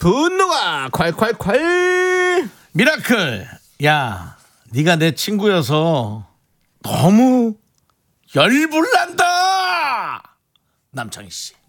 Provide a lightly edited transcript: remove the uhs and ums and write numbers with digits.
분노가 콸콸콸. 미라클, 야, 네가 내 친구여서 너무 열불난다. 남창희 씨.